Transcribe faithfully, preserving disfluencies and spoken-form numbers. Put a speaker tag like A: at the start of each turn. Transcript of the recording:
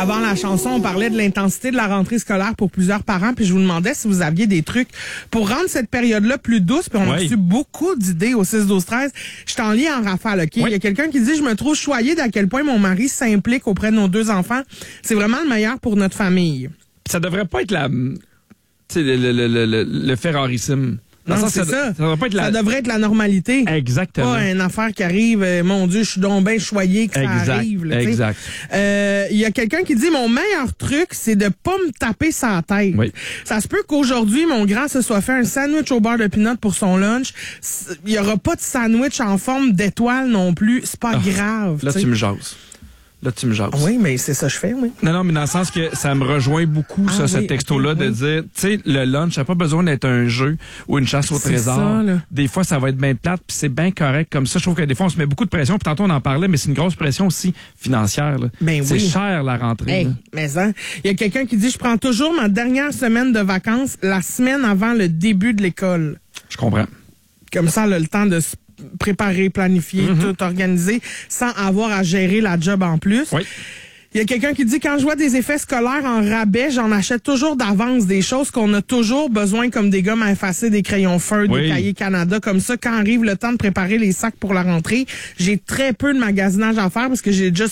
A: avant la chanson, on parlait de l'intensité de la rentrée scolaire pour plusieurs parents, puis je vous demandais si vous aviez des trucs pour rendre cette période-là plus douce, puis on a
B: oui.
A: reçu beaucoup d'idées au six douze treize. Je t'en lis en rafale, OK? Oui. Il y a quelqu'un qui dit « Je me trouve choyée d'à quel point mon mari s'implique auprès de nos deux enfants. C'est vraiment le meilleur pour notre famille. »
B: Ça devrait pas être la... Tu sais, le, le, le, le, le ferrarissime.
A: Non,
B: ça,
A: c'est
B: ça.
A: ça.
B: Ça devrait, pas être la...
A: ça devrait être la normalité.
B: Exactement.
A: Pas une affaire qui arrive, euh, mon Dieu, je suis donc bien choyé que
B: exact.
A: ça arrive. Là,
B: exact.
A: Il euh, y a quelqu'un qui dit, mon meilleur truc, c'est de pas me taper sa tête.
B: Oui.
A: Ça se peut qu'aujourd'hui, mon grand se soit fait un sandwich au beurre de peanut pour son lunch. Il y aura pas de sandwich en forme d'étoile non plus. C'est pas oh, grave.
B: Là,
A: t'sais.
B: tu me jases. Là, tu me jases.
A: Oui, mais c'est ça que je fais, oui.
B: Non, non, mais dans le sens que ça me rejoint beaucoup, ah, ça, oui, ce texto-là, okay, de oui. dire, tu sais, le lunch, ça n'a pas besoin d'être un jeu ou une chasse au c'est trésor. Ça, là. Des fois, ça va être bien plate, puis c'est bien correct comme ça. Je trouve que des fois, on se met beaucoup de pression, puis tantôt, on en parlait, mais c'est une grosse pression aussi financière. Là. Ben c'est oui. cher, la rentrée.
A: Hey, mais hein, il y a quelqu'un qui dit, je prends toujours ma dernière semaine de vacances la semaine avant le début de l'école.
B: Je comprends.
A: Comme ça, elle a le temps de se préparer, planifier, mm-hmm. tout organiser, sans avoir à gérer la job en plus.
B: Oui.
A: Il y a quelqu'un qui dit, quand je vois des effets scolaires en rabais, j'en achète toujours d'avance des choses qu'on a toujours besoin, comme des gommes à effacer, des crayons feuilles, oui. des cahiers Canada, comme ça. Quand arrive le temps de préparer les sacs pour la rentrée, j'ai très peu de magasinage à faire parce que j'ai déjà